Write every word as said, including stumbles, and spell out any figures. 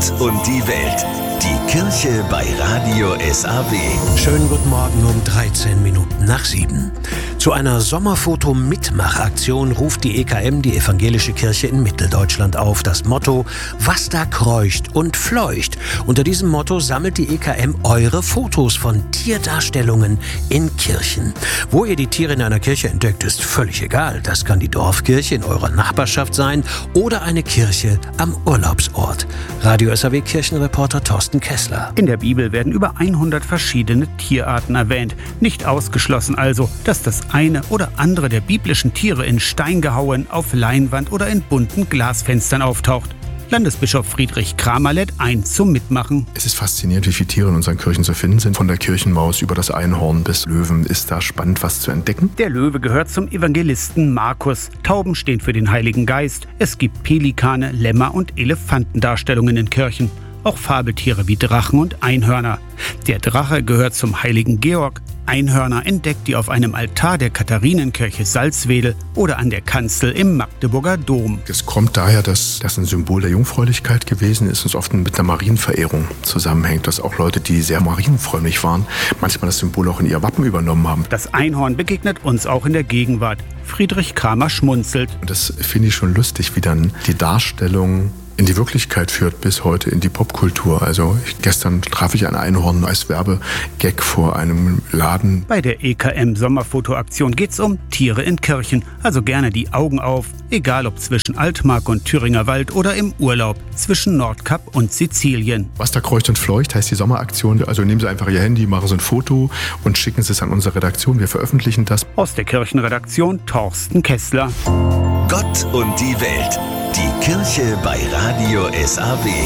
Gott und die Welt. Die Kirche bei Radio S A W. Schönen guten Morgen um dreizehn Minuten nach sieben. Zu einer Sommerfoto-Mitmachaktion ruft die E K M, die Evangelische Kirche in Mitteldeutschland, auf. Das Motto: Was da kreucht und fleucht. Unter diesem Motto sammelt die E K M eure Fotos von Tierdarstellungen in Kirchen. Wo ihr die Tiere in einer Kirche entdeckt, ist völlig egal. Das kann die Dorfkirche in eurer Nachbarschaft sein oder eine Kirche am Urlaubsort. Radio S A W Kirchenreporter Thorsten Kessler. In der Bibel werden über hundert verschiedene Tierarten erwähnt. Nicht ausgeschlossen also, dass das eine oder andere der biblischen Tiere in Stein gehauen, auf Leinwand oder in bunten Glasfenstern auftaucht. Landesbischof Friedrich Kramer lädt ein zum Mitmachen. Es ist faszinierend, wie viele Tiere in unseren Kirchen zu finden sind. Von der Kirchenmaus über das Einhorn bis Löwen ist da spannend, was zu entdecken. Der Löwe gehört zum Evangelisten Markus. Tauben stehen für den Heiligen Geist. Es gibt Pelikane, Lämmer und Elefantendarstellungen in Kirchen. Auch Fabeltiere wie Drachen und Einhörner. Der Drache gehört zum Heiligen Georg. Einhörner entdeckt ihr auf einem Altar der Katharinenkirche Salzwedel oder an der Kanzel im Magdeburger Dom. Es kommt daher, dass das ein Symbol der Jungfräulichkeit gewesen ist und oft mit einer Marienverehrung zusammenhängt, dass auch Leute, die sehr marienfrömmig waren, manchmal das Symbol auch in ihr Wappen übernommen haben. Das Einhorn begegnet uns auch in der Gegenwart. Friedrich Kramer schmunzelt. Und das finde ich schon lustig, wie dann die Darstellung in die Wirklichkeit führt, bis heute in die Popkultur. Also ich, gestern traf ich ein Einhorn als Werbegag vor einem Laden. Bei der E K M-Sommerfotoaktion geht's um Tiere in Kirchen. Also gerne die Augen auf, egal ob zwischen Altmark und Thüringer Wald oder im Urlaub zwischen Nordkap und Sizilien. Was da kreucht und fleucht, heißt die Sommeraktion. Also nehmen Sie einfach Ihr Handy, machen Sie ein Foto und schicken Sie es an unsere Redaktion. Wir veröffentlichen das. Aus der Kirchenredaktion Thorsten Kessler. Gott und die Welt. Die Kirche bei Radio S A W.